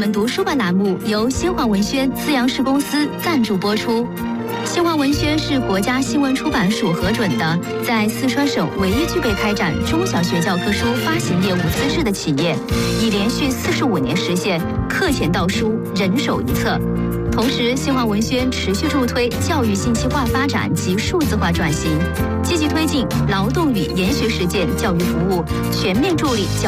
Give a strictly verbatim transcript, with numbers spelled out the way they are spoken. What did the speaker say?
们读书吧栏目由新华文轩资阳市公司赞助播出。新华文轩是国家新闻出版署核准的，在四川省唯一具备开展中小学教科书发行业务资质的企业，已连续四十五年实现课前到书、人手一册。同时，新华文轩持续助推教育信息化发展及数字化转型，积极推进劳动与研学实践教育服务，全面助力教